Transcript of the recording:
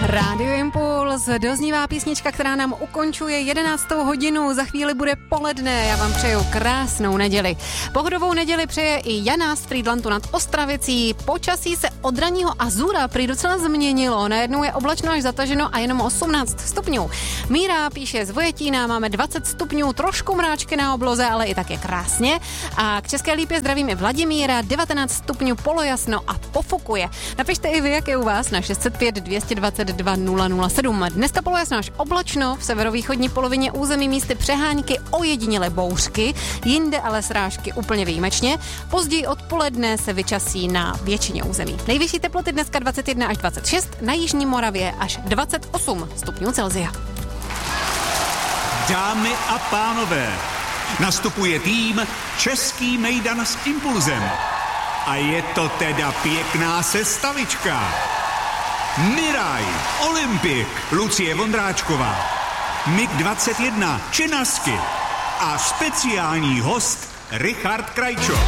Rádio Impuls, doznívá písnička, která nám ukončuje 11. hodinu, za chvíli bude poledne, já vám přeju krásnou neděli. Pohodovou neděli přeje i Jana z Frýdlantu nad Ostravicí, počasí se od ranního azura prý docela změnilo, najednou je oblačno až zataženo a jenom 18 stupňů. Míra píše z Vojetína, máme 20 stupňů, trošku mráčky na obloze, ale i tak je krásně. A k České Lípě zdravím i Vladimíra, 19 stupňů, polojasno a pofukuje. Napište i vy, jak je u vás na 605 222 007. Dneska polojasno až oblačno, v severovýchodní polovině území místy přehánky, ojediněle bouřky, jinde ale srážky úplně výjimečně. Později odpoledne se vyčasí na většině území. Nejvyšší teploty dneska 21 až 26, na jižní Moravě až 28 stupňů Celsia. Dámy a pánové, nastupuje tým Český mejdan s Impulzem. A je to teda pěkná sestavička. Miraj, Olympik, Lucie Vondráčková, MiG 21, Čenasky a speciální host Richard Krajčo.